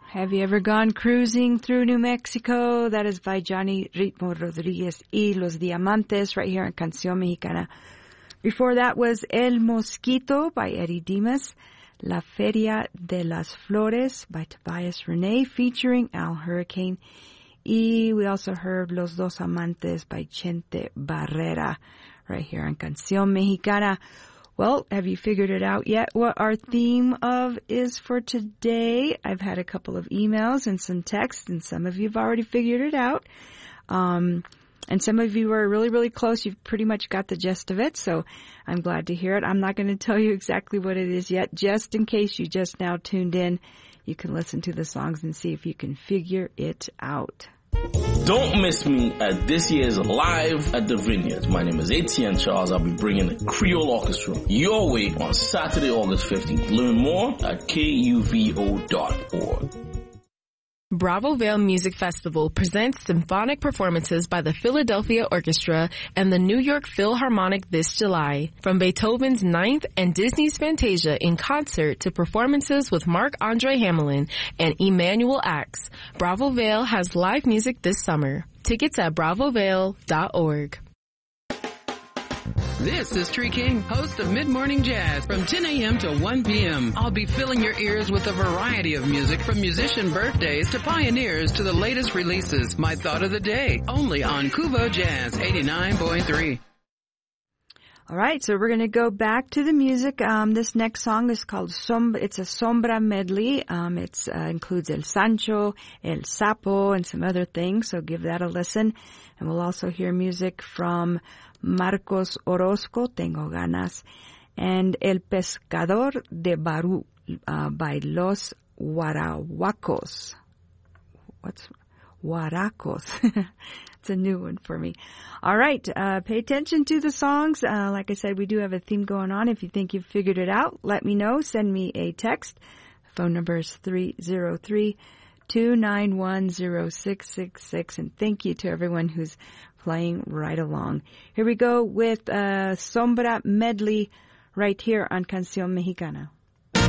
Have you ever gone cruising through New Mexico? That is by Johnny Ritmo Rodriguez y Los Diamantes right here on Canción Mexicana. Before that was El Mosquito by Eddie Dimas. La Feria de las Flores by Tobias Renee featuring Al Hurricane. Y we also heard Los Dos Amantes by Chente Barrera right here on Canción Mexicana. Well, have you figured it out yet what our theme is for today? I've had a couple of emails and some texts, and some of you have already figured it out. And some of you are really, really close. You've pretty much got the gist of it, so I'm glad to hear it. I'm not going to tell you exactly what it is yet, just in case you just now tuned in. You can listen to the songs and see if you can figure it out. Don't miss me at this year's Live at the Vineyards. My name is Etienne Charles. I'll be bringing the Creole Orchestra your way on Saturday, August 15th. Learn more at kuvo.org. Bravo Vale Music Festival presents symphonic performances by the Philadelphia Orchestra and the New York Philharmonic this July. From Beethoven's Ninth and Disney's Fantasia in concert to performances with Marc-Andre Hamelin and Emanuel Ax, Bravo Vale has live music this summer. Tickets at bravovale.org. This is Tree King, host of Mid-Morning Jazz from 10 a.m. to 1 p.m. I'll be filling your ears with a variety of music from musician birthdays to pioneers to the latest releases. My thought of the day, only on Kuvo Jazz 89.3. All right, so we're going to go back to the music. This next song is called it's a Sombra medley. It includes El Sancho, El Sapo, and some other things, so give that a listen. And we'll also hear music from Marcos Orozco, Tengo Ganas, and El Pescador de Barú by Los Guaracos. What's Guaracos? It's a new one for me. All right, pay attention to the songs. Like I said, we do have a theme going on. If you think you've figured it out, let me know. Send me a text. The phone number is 303-291-0666. And thank you to everyone who's playing right along. Here we go with Sombra medley right here on Canción Mexicana.